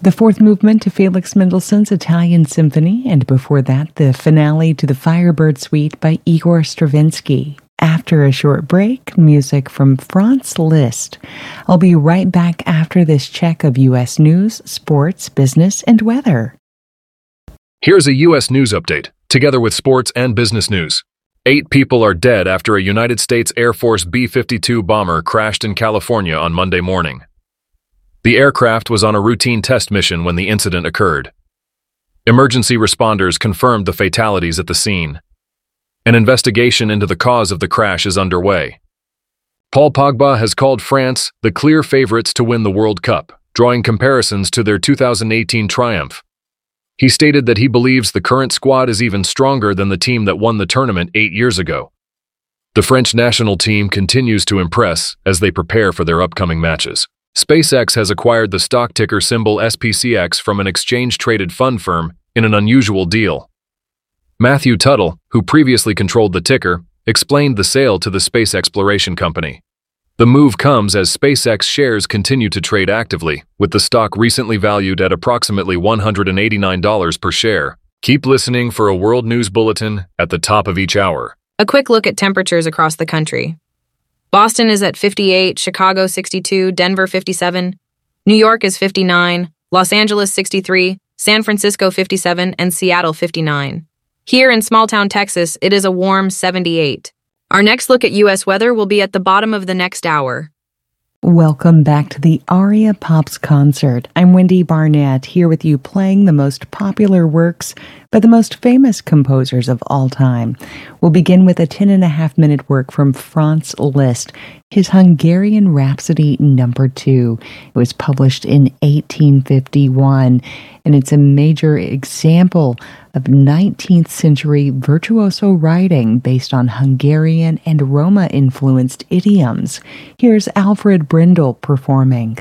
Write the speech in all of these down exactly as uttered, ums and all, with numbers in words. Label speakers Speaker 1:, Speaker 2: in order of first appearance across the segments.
Speaker 1: The fourth movement to Felix Mendelssohn's Italian Symphony, and before that, the finale to the Firebird Suite by Igor Stravinsky. After a short break, music from Franz Liszt. I'll be right back after this check of U S news, sports, business, and weather.
Speaker 2: Here's a U S news update, together with sports and business news. Eight people are dead after a United States Air Force B fifty-two bomber crashed in California on Monday morning. The aircraft was on a routine test mission when the incident occurred. Emergency responders confirmed the fatalities at the scene. An investigation into the cause of the crash is underway. Paul Pogba has called France the clear favorites to win the World Cup, drawing comparisons to their two thousand eighteen triumph. He stated that he believes the current squad is even stronger than the team that won the tournament eight years ago. The French national team continues to impress as they prepare for their upcoming matches. SpaceX has acquired the stock ticker symbol S P C X from an exchange-traded fund firm in an unusual deal. Matthew Tuttle, who previously controlled the ticker, explained the sale to the Space Exploration Company. The move comes as SpaceX shares continue to trade actively, with the stock recently valued at approximately one hundred eighty-nine dollars per share. Keep listening for a world news bulletin at the top of each hour.
Speaker 3: A quick look at temperatures across the country. Boston is at fifty-eight, Chicago sixty-two, Denver fifty-seven, New York is fifty-nine, Los Angeles sixty-three, San Francisco fifty-seven, and Seattle fifty-nine. Here in small-town Texas, it is a warm seventy-eight. Our next look at U S weather will be at the bottom of the next hour.
Speaker 1: Welcome back to the Aria Pops concert. I'm Wendy Barnett, here with you playing the most popular works by the most famous composers of all time. We'll begin with a ten and a half minute work from Franz Liszt, his Hungarian Rhapsody number two. It was published in eighteen fifty-one, and it's a major example of nineteenth century virtuoso writing based on Hungarian and Roma-influenced idioms. Here's Alfred Brindle performing.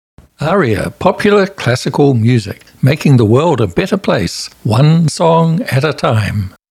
Speaker 4: Aria, popular classical music, making the world a better place, one song at a time.